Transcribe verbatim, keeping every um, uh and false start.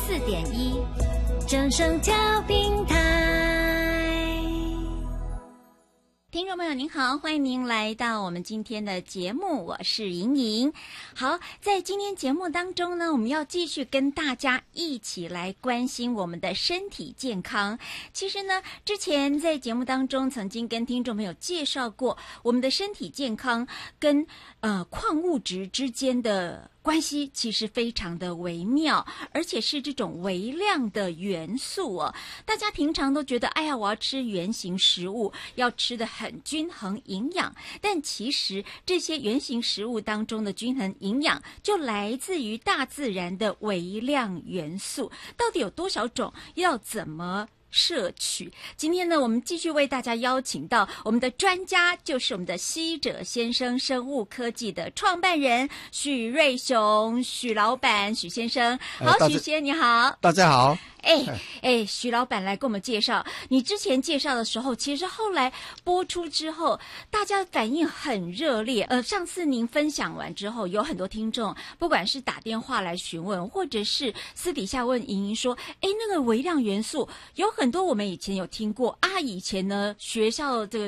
四点一，正声调频台。听众朋友您好，欢迎您来到我们今天的节目，我是莹莹。好，在今天节目当中呢，我们要继续跟大家一起来关心我们的身体健康。其实呢，之前在节目当中曾经跟听众朋友介绍过，我们的身体健康跟呃矿物质之间的关系其实非常的微妙，而且是这种微量的元素哦。大家平常都觉得，哎呀，我要吃原型食物，要吃得很均衡营养，但其实这些原型食物当中的均衡营养，就来自于大自然的微量元素。到底有多少种？要怎么摄取？今天呢，我们继续为大家邀请到我们的专家，就是我们的希者先生生物科技的创办人许瑞雄许老板许先生。好， 呃、 许先你好。 大家好。 哎哎，许老板来给我们介绍，你之前介绍的时候，其实后来播出之后，大家反应很热烈。呃，上次您分享完之后，有很多听众，不管是打电话来询问，或者是私底下问莹莹说，哎，那个微量元素有很多我们以前有听过啊，以前呢学校这个